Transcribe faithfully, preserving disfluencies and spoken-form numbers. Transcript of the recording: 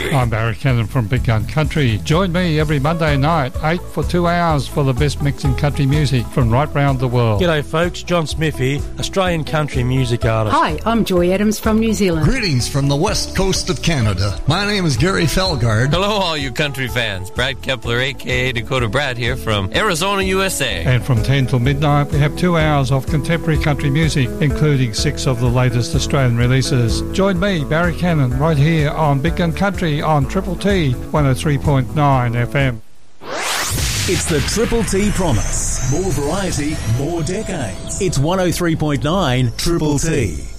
Country. I'm Barry Cannon from Big Gun Country. Join me every Monday night, eight for two hours for the best mix in country music from right round the world. G'day folks, John Smith here, Australian country music artist. Hi, I'm Joy Adams from New Zealand. Greetings from the west coast of Canada. My name is Gary Felgard. Hello all you country fans. Brad Kepler, a k a. Dakota Brad here from Arizona, U S A. And from ten till midnight, we have two hours of contemporary country music, including six of the latest Australian releases. Join me, Barry Cannon, right here on Big Gun Country on Triple T one oh three point nine F M. It's the Triple T promise. More variety, more decades. It's one oh three point nine Triple T.